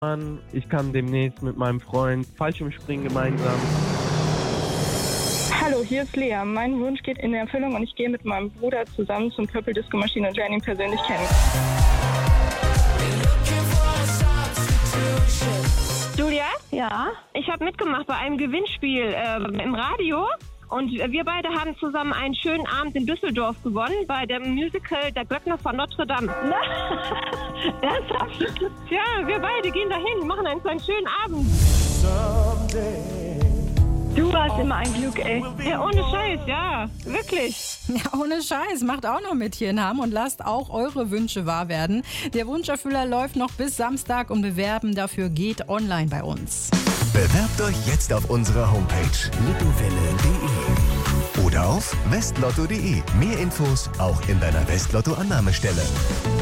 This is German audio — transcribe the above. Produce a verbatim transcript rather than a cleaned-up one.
Ich kann demnächst mit meinem Freund Fallschirmspringen gemeinsam. Hallo, hier ist Lea. Mein Wunsch geht in Erfüllung und ich gehe mit meinem Bruder zusammen zum Purple Disco Machine und lerne ihn persönlich kennen. Julia? Ja? Ich habe mitgemacht bei einem Gewinnspiel äh, im Radio. Und wir beide haben zusammen einen schönen Abend in Düsseldorf gewonnen bei dem Musical Der Glöckner von Notre Dame. Ernsthaft? Ja, wir beide gehen dahin, machen einen, einen schönen Abend. Du hast immer ein Glück, ey. Ja, ohne Scheiß, ja, wirklich. Ja, ohne Scheiß. Macht auch noch mit hier in Hamm und lasst auch eure Wünsche wahr werden. Der Wunscherfüller läuft noch bis Samstag und bewerben dafür geht online bei uns. Bewerbt euch jetzt auf unserer Homepage mittowelle punkt de oder auf westlotto punkt de. Mehr Infos auch in deiner Westlotto-Annahmestelle.